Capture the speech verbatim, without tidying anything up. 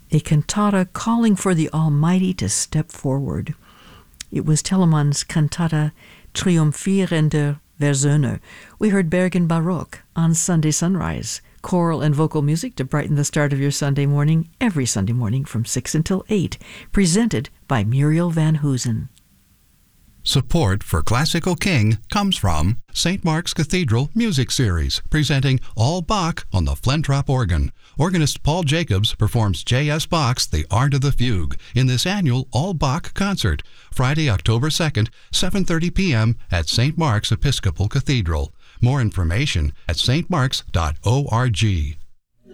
a cantata calling for the Almighty to step forward. It was Telemann's cantata Triumphierende Versöhne. We heard Bergen Baroque on Sunday Sunrise, choral and vocal music to brighten the start of your Sunday morning, every Sunday morning from six until eight, presented by Muriel Van Hoosen. Support for Classical King comes from Saint Mark's Cathedral Music Series, presenting All Bach on the Flentrop organ. Organist Paul Jacobs performs J S. Bach's The Art of the Fugue in this annual All Bach concert, Friday, October second, seven thirty p.m. at Saint Mark's Episcopal Cathedral. More information at s t marks dot org.